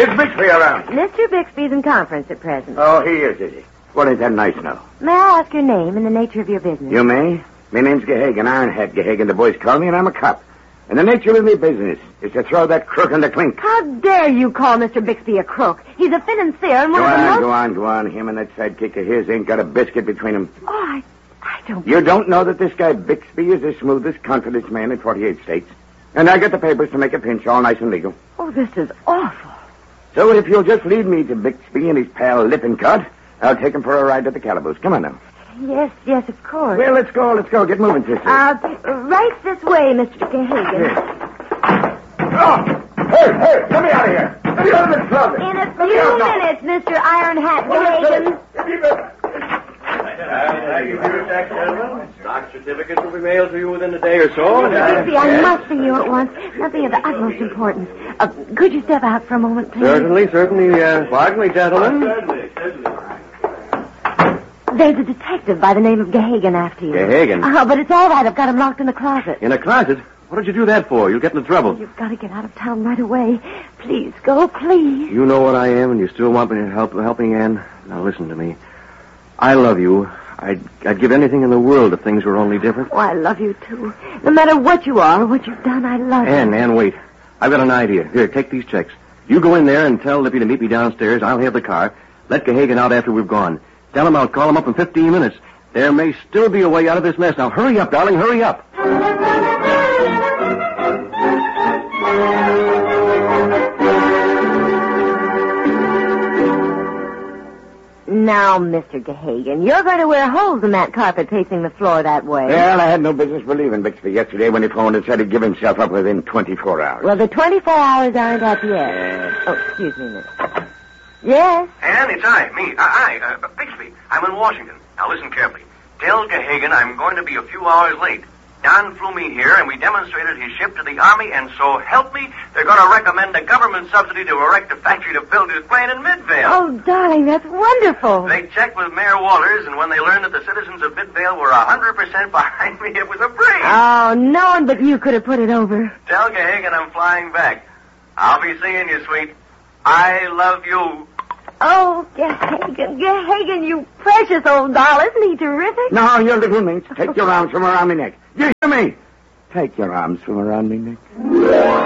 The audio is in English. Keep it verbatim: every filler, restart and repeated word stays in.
Is Bixby around? Mister Bixby's in conference at present. Oh, he is, is he? Well, ain't that nice now? May I ask your name and the nature of your business? You may. My name's Gehagen, Ironhead Gehagen. The boys call me, and I'm a cop. And the nature of my business is to throw that crook in the clink. How dare you call Mister Bixby a crook? He's a financier and one go of the on, most... Go on, go on. Him and that sidekick of his ain't got a biscuit between them. Oh, I, I don't... You don't know that this guy Bixby is the smoothest, confident man in forty-eight states? And I got the papers to make a pinch, all nice and legal. Oh, this is awful. So if you'll just lead me to Bixby and his pal Lippincott, I'll take him for a ride to the calaboose. Come on now. Yes, yes, of course. Well, let's go, let's go. Get moving, sister. Uh, right this way, Mister Gehagen. Yes. Oh! Hey, hey, let me out of here. Let me out of this closet. In a few minutes, Mister Iron Hat Gehagen. Thank you for your tax, gentlemen. Stock certificate will be mailed to you within a day or so. Mister Bixby, I must see you at once. Nothing of the utmost importance. Uh, could you step out for a moment, please? Certainly, certainly. Uh, pardon me, gentlemen. Certainly, certainly. There's a detective by the name of Gehagen after you. Gehagen? Oh, but it's all right. I've got him locked in the closet. In a closet? What did you do that for? You'll get into trouble. You've got to get out of town right away. Please, go, please. You know what I am, and you still want me to help helping Ann? Now listen to me. I love you. I'd, I'd give anything in the world if things were only different. Oh, I love you, too. No matter what you are or what you've done, I love you. Ann, Ann, wait. I've got an idea. Here, take these checks. You go in there and tell Lippy to meet me downstairs. I'll have the car. Let Gehagen out after we've gone. Tell him I'll call him up in fifteen minutes. There may still be a way out of this mess. Now, hurry up, darling, hurry up. Now, Mister Gehagen, you're going to wear holes in that carpet pacing the floor that way. Well, I had no business believing Bixby yesterday when he phoned and said he'd give himself up within twenty-four hours. Well, the twenty-four hours aren't up yet. Yeah. Oh, excuse me, miss. Yes? Ann, it's I, me. I, I uh, Bixby. I'm in Washington. Now listen carefully. Tell Gehagen I'm going to be a few hours late. Don flew me here, and we demonstrated his ship to the Army, and so help me, they're going to recommend a government subsidy to erect a factory to build his plane in Midvale. Oh, darling, that's wonderful. They checked with Mayor Walters, and when they learned that the citizens of Midvale were one hundred percent behind me, it was a breeze. Oh, no one but you could have put it over. Tell Gehagen I'm flying back. I'll be seeing you, sweet. I love you. Oh, Gehagen, Gehagen, you precious old doll. Isn't he terrific? No, you little minx. Take your arms from around me neck. You hear me? Take your arms from around me neck.